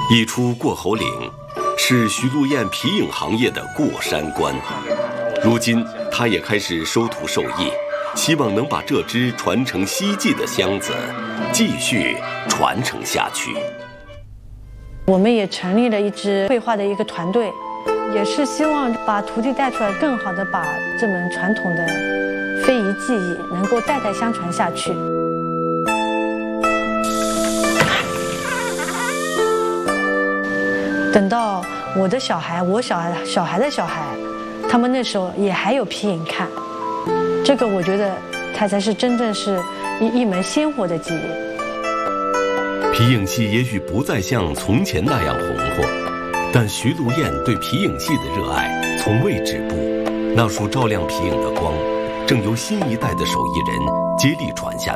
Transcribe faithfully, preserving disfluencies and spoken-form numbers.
一出过喉岭，是徐露燕皮影行业的过山关。如今，她也开始收徒授业，希望能把这只传承希冀的箱子继续传承下去。 我们也成立了一支绘画的一个团队，也是希望把徒弟带出来，更好的把这门传统的非遗技艺能够代代相传下去。等到我的小孩，我小孩小孩的小孩，他们那时候也还有皮影看，这个我觉得它才是真正是一一门鲜活的技艺。 皮影戏也许不再像从前那样红火，但徐露燕对皮影戏的热爱从未止步。那束照亮皮影的光，正由新一代的手艺人接力传下